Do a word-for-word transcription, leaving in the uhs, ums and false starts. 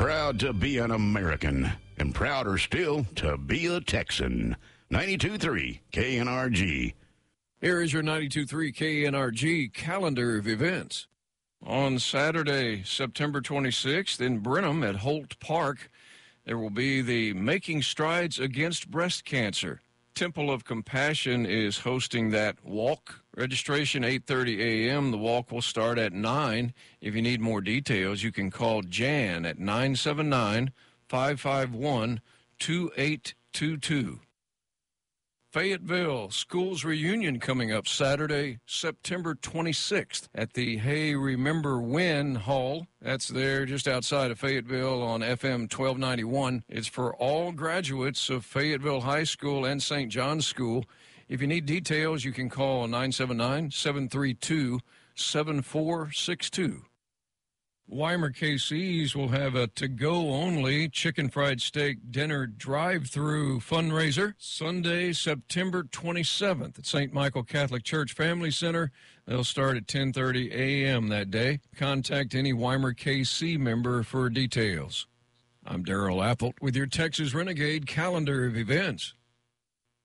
Proud to be an American, and prouder still to be a Texan. ninety-two point three K N R G. Here is your ninety-two point three K N R G calendar of events. On Saturday, September twenty-sixth, in Brenham at Holt Park, there will be the Making Strides Against Breast Cancer. Temple of Compassion is hosting that walk. Registration eight thirty a.m. The walk will start at nine. If you need more details, you can call Jan at nine seven nine, five five one, two eight two two. Fayetteville Schools Reunion coming up Saturday, September twenty-sixth at the Hey Remember When Hall. That's there just outside of Fayetteville on F M twelve ninety-one. It's for all graduates of Fayetteville High School and Saint John's School. If you need details, you can call nine seven nine, seven three two, seven four six two. Weimar K Cs will have a to-go-only chicken fried steak dinner drive-through fundraiser Sunday, September twenty-seventh at Saint Michael Catholic Church Family Center. They'll start at ten thirty a.m. that day. Contact any Weimar K C member for details. I'm Darrell Appelt with your Texas Renegade calendar of events.